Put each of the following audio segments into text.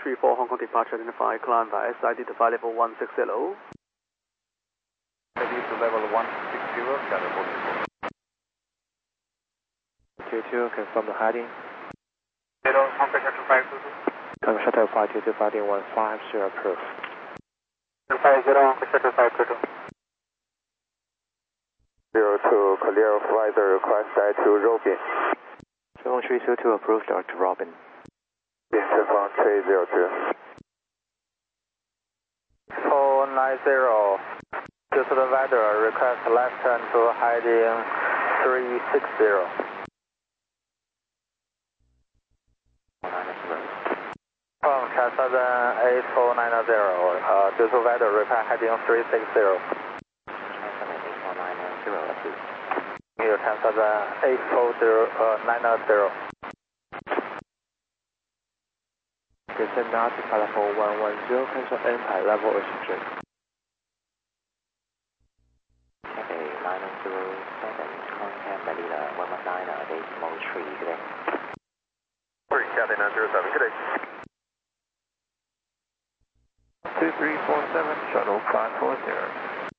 434 Hong Kong departure identify climb by SID to flight level 160. Heading to level 160, Shadow 44. 22, confirm the heading. Hello, Hong Kong Shuttle 522. Hong Kong Shuttle 522, flighting 150, approved. 50, Hong Kong Shuttle 522. 02, clear flight request to Robin. 7302, approved, Dr. Robin. Interphone 302. 490, due to the weather, request left turn to heading 360. From Southern 8490, due to weather, request heading 360. New Southern 8490. Descend now to flight level 110, cancel impact level restriction. Cathay 9007, contact Manila 119, decimal 3, good day. Cathay 907, good day. 2347, Shuttle 540.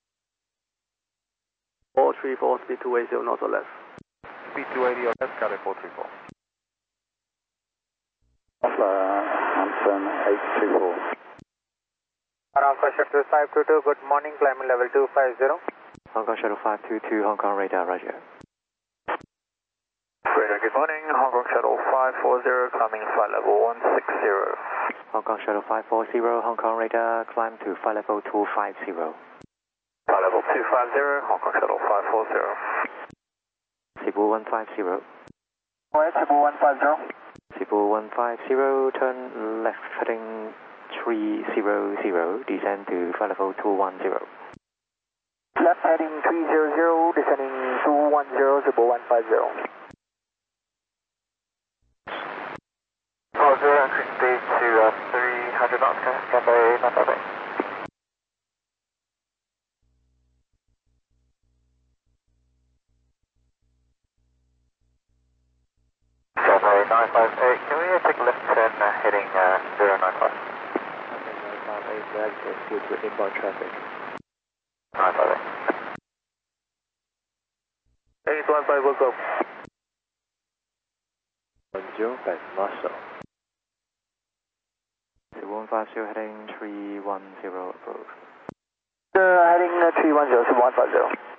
434 speed 280 north or left. Speed 280 or left, Cathay 434. Hanson 834. Hong Kong Shuttle 522, good morning, climbing level 250. Hong Kong Shuttle 522, Hong Kong radar, roger. Radar, good morning, Hong Kong Shuttle 540, climbing flight level 160. Hong Kong Shuttle 540, Hong Kong radar, climb to flight level 250. Flight level 250, Hong Kong Shuttle 540. Cebu 150. Cebu 150. Cebu 150, turn left heading 300, descend to flight level 210. Left heading 300, descending 210, Cebu 150. 40, increase speed to 300 knots, Cathay 958. Cathay 958, can we take left turn heading 095? Okay, 958, access due to inbound traffic. 958. 815 will go. 10, back muscle. Cebu 150, heading 310, approved. Heading 310, Cebu 150.